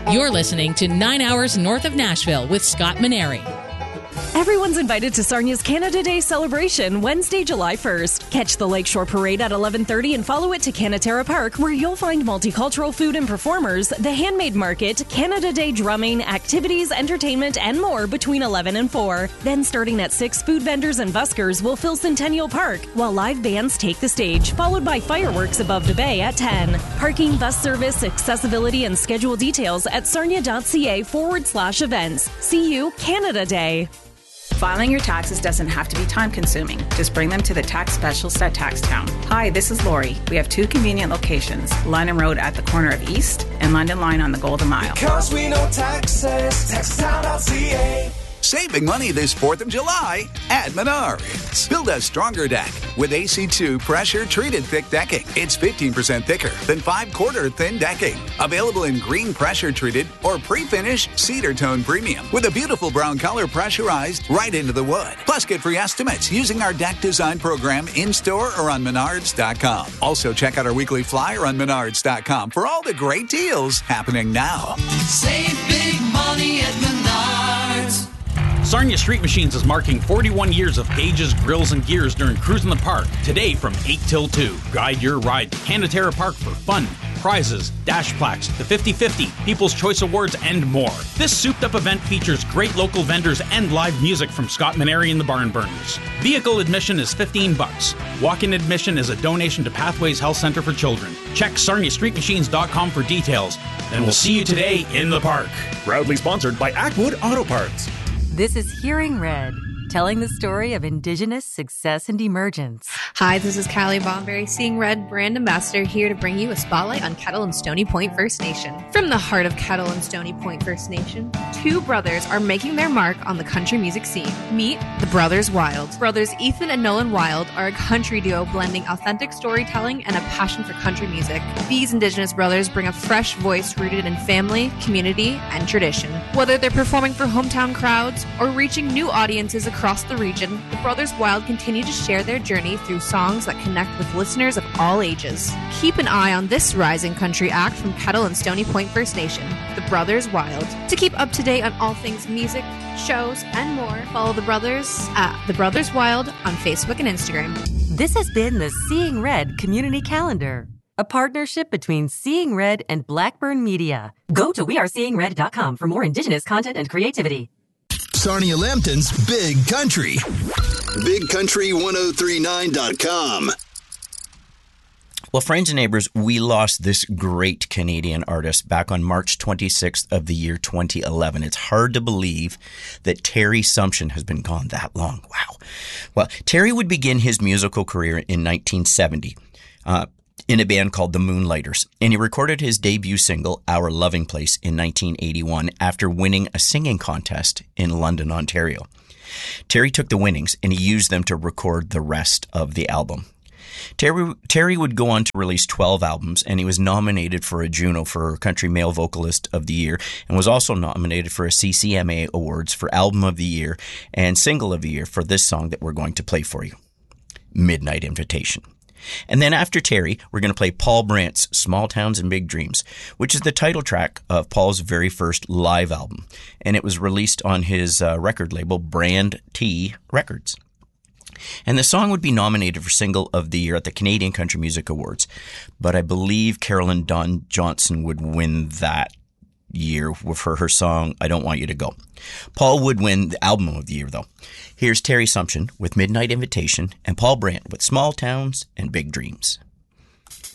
You're listening to 9 Hours North of Nashville with Scott Maneri. Everyone's invited to Sarnia's Canada Day celebration Wednesday, July 1st. Catch the Lakeshore Parade at 11:30 and follow it to Canatera Park, where you'll find multicultural food and performers, the handmade market, Canada Day drumming, activities, entertainment, and more between 11 and 4. Then starting at 6, food vendors and buskers will fill Centennial Park, while live bands take the stage, followed by fireworks above the bay at 10. Parking, bus service, accessibility, and schedule details at sarnia.ca/events. See you Canada Day. Filing your taxes doesn't have to be time-consuming. Just bring them to the tax specialist at TaxTown. Hi, this is Lori. We have 2 convenient locations, London Road at the corner of East and London Line on the Golden Mile. Because we know taxes, taxtown.ca. Saving money this 4th of July at Menards. Build a stronger deck with AC2 pressure-treated thick decking. It's 15% thicker than 5/4 thin decking. Available in green pressure-treated or pre-finished cedar tone premium with a beautiful brown color pressurized right into the wood. Plus, get free estimates using our deck design program in-store or on Menards.com. Also, check out our weekly flyer on Menards.com for all the great deals happening now. Save big money at Menards. Sarnia Street Machines is marking 41 years of gauges, grills, and gears during Cruise in the Park, today from 8 till 2. Guide your ride to Canatera Park for fun, prizes, dash plaques, the 50/50, People's Choice Awards, and more. This souped-up event features great local vendors and live music from Scott Maneri and the Barn Burners. Vehicle admission is $15. Walk-in admission is a donation to Pathways Health Center for Children. Check sarniastreetmachines.com for details. And we'll see you today in the park. Proudly sponsored by Ackwood Auto Parts. This is Hearing Red, telling the story of Indigenous success and emergence. Hi, this is Callie Bonberry, Seeing Red brand ambassador, here to bring you a spotlight on Kettle and Stony Point First Nation. From the heart of Kettle and Stony Point First Nation, 2 brothers are making their mark on the country music scene. Meet the Brothers Wild. Brothers Ethan and Nolan Wild are a country duo blending authentic storytelling and a passion for country music. These Indigenous brothers bring a fresh voice rooted in family, community, and tradition. Whether they're performing for hometown crowds or reaching new audiences across the region, the Brothers Wild continue to share their journey through songs that connect with listeners of all ages. Keep an eye on this rising country act from Kettle and Stony Point First Nation, the Brothers Wild. To keep up to date on all things music, shows, and more, follow the Brothers at The Brothers Wild on Facebook and Instagram. This has been the Seeing Red Community Calendar, a partnership between Seeing Red and Blackburn Media. Go to weareseeingred.com for more Indigenous content and creativity. Sarnia Lambton's Big Country. BigCountry1039.com. Well, friends and neighbors, we lost this great Canadian artist back on March 26th of the year 2011. It's hard to believe that Terry Sumption has been gone that long. Wow. Well, Terry would begin his musical career in 1970. In a band called the Moonlighters, and he recorded his debut single, Our Loving Place, in 1981 after winning a singing contest in London, Ontario. Terry took the winnings and he used them to record the rest of the album. Terry would go on to release 12 albums, and he was nominated for a Juno for Country Male Vocalist of the Year, and was also nominated for a CCMA Awards for Album of the Year and Single of the Year for this song that we're going to play for you, Midnight Invitation. And then after Terry, we're going to play Paul Brandt's Small Towns and Big Dreams, which is the title track of Paul's very first live album. And it was released on his record label, Brand T Records. And the song would be nominated for Single of the Year at the Canadian Country Music Awards. But I believe Carolyn Dawn Johnson would win that year for her song, I Don't Want You to Go. Paul would win the Album of the Year, though. Here's Terry Sumption with Midnight Invitation and Paul Brandt with Small Towns and Big Dreams.